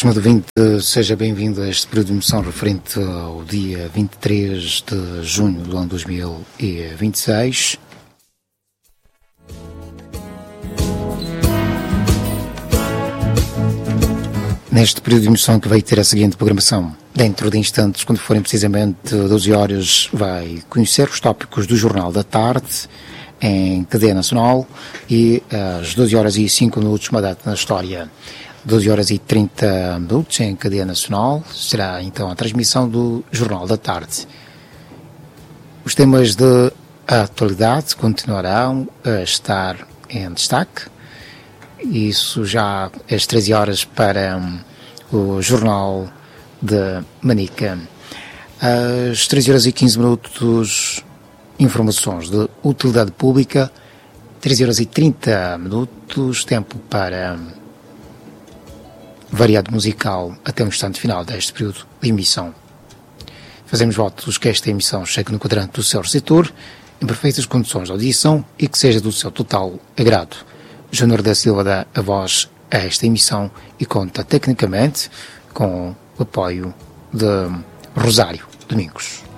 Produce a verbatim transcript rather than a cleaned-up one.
Estimado ouvinte, seja bem-vindo a este período de emissão referente ao dia vinte e três de junho do ano dois mil e vinte e seis. Neste período de emissão que vai ter a seguinte programação. Dentro de instantes, quando forem precisamente doze horas, vai conhecer os tópicos do Jornal da Tarde em cadeia nacional e às doze horas e cinco minutos, uma data na história. doze horas e trinta minutos em cadeia nacional, será então a transmissão do Jornal da Tarde. Os temas de atualidade continuarão a estar em destaque, isso já às treze horas para o Jornal de Manica. Às treze horas e quinze minutos, informações de utilidade pública, treze horas e trinta minutos, tempo para variado musical até o instante final deste período de emissão. Fazemos votos que esta emissão chegue no quadrante do seu receptor, em perfeitas condições de audição e que seja do seu total agrado. Júnior da Silva dá a voz a esta emissão e conta tecnicamente com o apoio de Rosário Domingos.